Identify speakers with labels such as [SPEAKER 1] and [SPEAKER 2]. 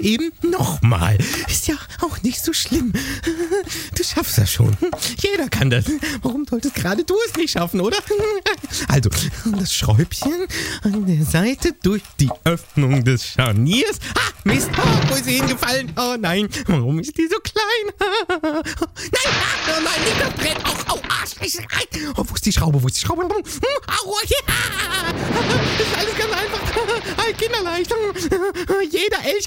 [SPEAKER 1] eben nochmal. Ist ja auch nicht so schlimm. Du schaffst das schon. Jeder kann das. Warum solltest gerade du es nicht schaffen, oder? Also, das Schräubchen an der Seite durch die Öffnung des Scharniers. Ah, Mist, wo ist sie hingefallen? Oh nein, warum ist die so klein? Nein, oh nein, nicht das Brett. Au, Scheiße. Oh, wo ist die Schraube? Au, ja. Das ist alles ganz einfach. Kinderleicht. Jeder Elch